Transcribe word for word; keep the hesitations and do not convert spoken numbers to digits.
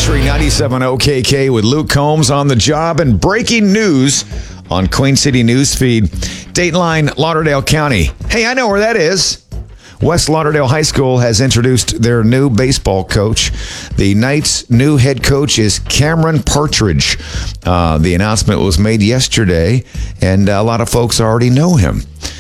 Country ninety-seven O K K with Luke Combs on the job and breaking news on Queen City Newsfeed. Dateline, Lauderdale County. Hey, I know where that is. West Lauderdale High School has introduced their new baseball coach. The Knights' new head coach is Cameron Partridge. Uh, the announcement was made yesterday, and a lot of folks already know him.